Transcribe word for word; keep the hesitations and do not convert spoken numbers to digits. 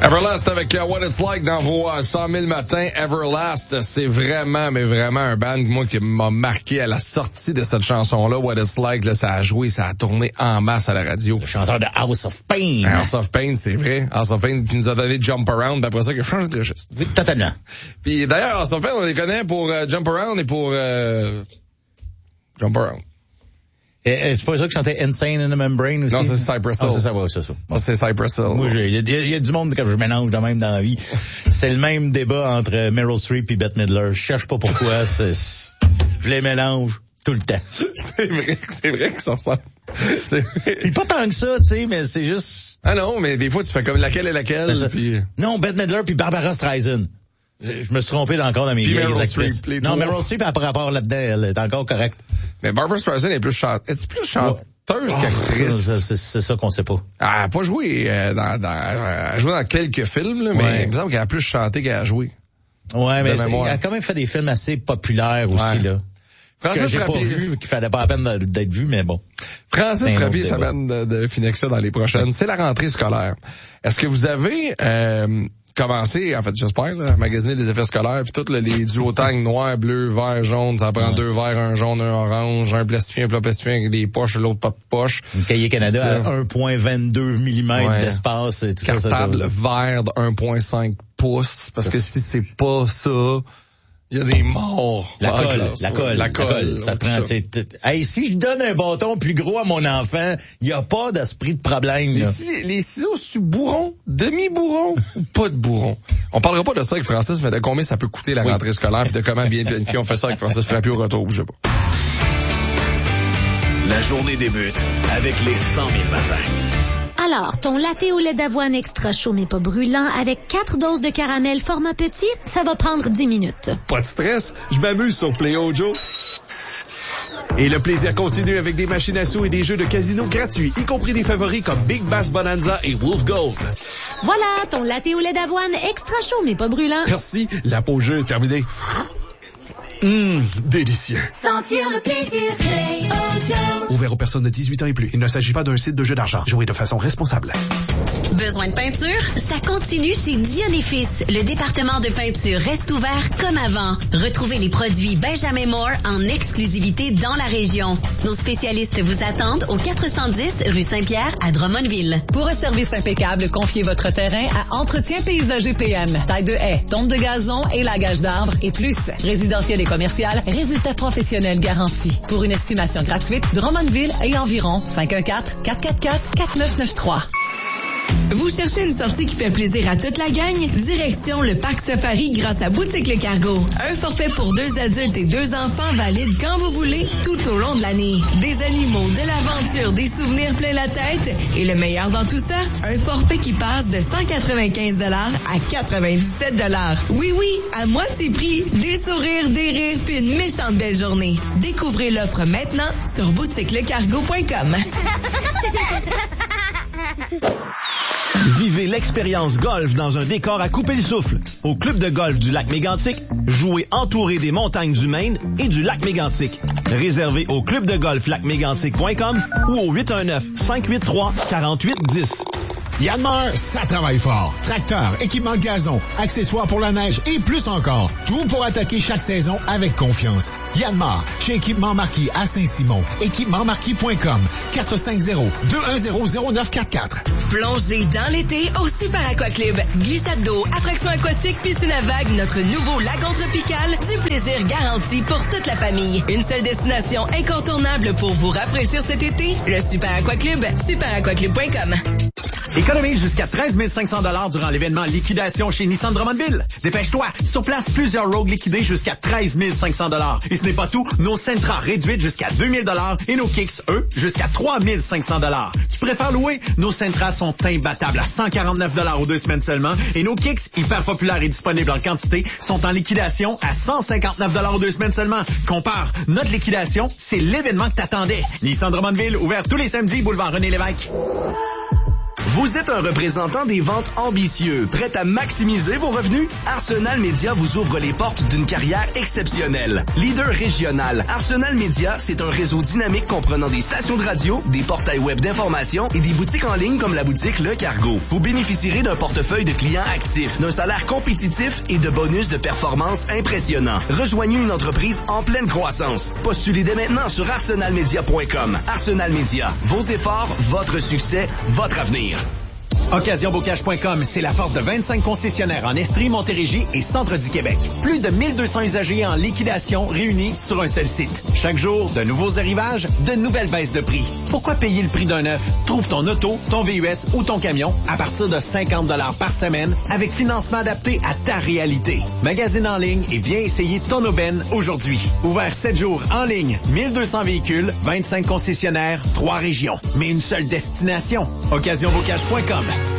Everlast avec uh, What It's Like dans vos uh, cent mille matins. Everlast, c'est vraiment, mais vraiment un band, moi, qui m'a marqué à la sortie de cette chanson-là. What It's Like, là, ça a joué, ça a tourné en masse à la radio. Le chanteur de House of Pain. House of Pain, c'est vrai. House of Pain qui nous a donné Jump Around, puis après ça, il a changé de registre. Oui, totalement. Puis d'ailleurs, House of Pain, on les connaît pour uh, Jump Around et pour uh, Jump Around. Et, et c'est pas ça que chantait Insane in the Membrane aussi? Non, c'est Cypress Hill. Ah, c'est ça, ouais, c'est ça. Bon. C'est Cypress Hill. Moi, il y, y, y a du monde que je mélange de même dans la vie. C'est le même débat entre Meryl Streep et Bette Midler. Je cherche pas pourquoi. c'est, je les mélange tout le temps. C'est vrai, c'est vrai que ça ressemble. C'est puis pas tant que ça, tu sais, mais c'est juste... Ah non, mais des fois, tu fais comme laquelle est laquelle, puis... Non, Bette Midler puis Barbara Streisand. Je, je me suis trompé encore dans mes vieilles actrices. Streep, non, Meryl Streep, elle a pas rapport là-dedans, elle est encore correcte. Mais Barbara Streisand est plus chante, est plus chanteuse oh, qu'actrice. C'est, c'est, c'est ça qu'on sait pas. Elle a pas joué euh, dans, dans, elle a joué dans quelques films, là, mais ouais. Il me semble qu'elle a plus chanté qu'elle a joué. Ouais, mais elle a quand même fait des films assez populaires aussi, ouais. Là. Francis que j'ai Frappier. Pas vu, qu'il fallait pas la peine d'être vu, mais bon. Francis Frappier s'amène de, de Finexa dans les prochaines. C'est la rentrée scolaire. Est-ce que vous avez euh, commencé, en fait, j'espère, là, à magasiner des effets scolaires, puis toutes là, les duotangs noirs, bleus, verts, jaunes, ça prend ouais. deux verts, un jaune, un orange, un plastifié, un plat plastifié avec des poches, l'autre pas de poche. Un cahier Canada à un virgule vingt-deux millimètres ouais. d'espace. Et tout cartable ça, ça, vert de un virgule cinq pouces, parce ça, que si c'est pas ça... Il y a des morts. La colle, classe, la, colle la colle, la colle. Ça prend, ça. Hey, si je donne un bâton plus gros à mon enfant, il y a pas d'esprit de problème, là. Les, les ciseaux, c'est bourron, demi-bourron ou pas de bourron? On parlera pas de ça avec Francis, mais de combien ça peut coûter la oui. rentrée scolaire puis de comment bien planifier. On fait ça avec Francis Frappier au retour, je sais pas. La journée débute avec les cent mille matins. Alors, ton latte au lait d'avoine extra chaud mais pas brûlant avec quatre doses de caramel format petit, ça va prendre dix minutes. Pas de stress, je m'amuse sur Play-O-Joe. Et le plaisir continue avec des machines à sous et des jeux de casino gratuits, y compris des favoris comme Big Bass Bonanza et Wolf Gold. Voilà, ton latte au lait d'avoine extra chaud mais pas brûlant. Merci, la pause jeu est terminée. Hum, délicieux. Sentir le plaisir Play-O-Joe. Ouvert aux personnes de dix-huit ans et plus. Il ne s'agit pas d'un site de jeu d'argent. Jouez de façon responsable. Besoin de peinture? Ça continue chez Dion et Fils. Le département de peinture reste ouvert comme avant. Retrouvez les produits Benjamin Moore en exclusivité dans la région. Nos spécialistes vous attendent au quatre cent dix rue Saint-Pierre à Drummondville. Pour un service impeccable, confiez votre terrain à Entretien Paysager P M. Taille de haies, tombe de gazon, élagage d'arbres et plus. Résidentiel et commercial, résultats professionnels garantis. Pour une estimation gratuite, Drummondville et environ cinq un quatre, quatre quatre quatre, quatre neuf neuf trois. Vous cherchez une sortie qui fait plaisir à toute la gang? Direction le Parc Safari grâce à Boutique Le Cargo. Un forfait pour deux adultes et deux enfants valide quand vous voulez, tout au long de l'année. Des animaux, de l'aventure, des souvenirs plein la tête. Et le meilleur dans tout ça, un forfait qui passe de cent quatre-vingt-quinze dollars à quatre-vingt-dix-sept dollars. Oui, oui, à moitié prix. Des sourires, des rires, puis une méchante belle journée. Découvrez l'offre maintenant sur boutique le cargo point com. Vivez l'expérience golf dans un décor à couper le souffle. Au club de golf du lac Mégantic, jouez entouré des montagnes du Maine et du lac Mégantic. Réservez au club de golf lac mégantic point com ou au huit un neuf, cinq huit trois, quatre huit un zéro. Yanmar, ça travaille fort. Tracteur, équipement de gazon, accessoires pour la neige et plus encore. Tout pour attaquer chaque saison avec confiance. Yanmar, chez Équipement Marquis à Saint-Simon. équipement marquis point com. quatre cinq zéro, deux un zéro, zéro neuf quatre quatre. Plongez dans l'été au Super Aqua Club. Glissade d'eau, attractions aquatiques, piscine à vagues, notre nouveau lagon tropical, du plaisir garanti pour toute la famille. Une seule destination incontournable pour vous rafraîchir cet été, le Super Aqua Club, super aqua club point com. Économise jusqu'à treize mille cinq cents dollars durant l'événement Liquidation chez Nissan Drummondville. Dépêche-toi, sur place, plusieurs Rogue liquidés jusqu'à treize mille cinq cents dollars. Et ce n'est pas tout, nos Sentra réduites jusqu'à deux mille dollars et nos Kicks, eux, jusqu'à trois mille cinq cents dollars. Tu préfères louer? Nos Sentra sont imbattables à cent quarante-neuf dollars aux deux semaines seulement et nos Kicks, hyper populaires et disponibles en quantité, sont en liquidation à cent cinquante-neuf dollars aux deux semaines seulement. Compare, notre liquidation, c'est l'événement que t'attendais. Nissan Drummondville, ouvert tous les samedis, boulevard René-Lévesque. Vous êtes un représentant des ventes ambitieux, prêt à maximiser vos revenus? Arsenal Media vous ouvre les portes d'une carrière exceptionnelle. Leader régional, Arsenal Media, c'est un réseau dynamique comprenant des stations de radio, des portails web d'information et des boutiques en ligne comme la boutique Le Cargo. Vous bénéficierez d'un portefeuille de clients actifs, d'un salaire compétitif et de bonus de performance impressionnants. Rejoignez une entreprise en pleine croissance. Postulez dès maintenant sur arsenal media point com. Arsenal Media, vos efforts, votre succès, votre avenir. occasion bocage point com, c'est la force de vingt-cinq concessionnaires en Estrie, Montérégie et centre du Québec. Plus de mille deux cents usagers en liquidation réunis sur un seul site. Chaque jour, de nouveaux arrivages, de nouvelles baisses de prix. Pourquoi payer le prix d'un neuf? Trouve ton auto, ton V U S ou ton camion à partir de cinquante dollars par semaine avec financement adapté à ta réalité. Magasine en ligne et viens essayer ton aubaine aujourd'hui. Ouvert sept jours en ligne, mille deux cents véhicules, vingt-cinq concessionnaires, trois régions. Mais une seule destination. occasion bocage point com.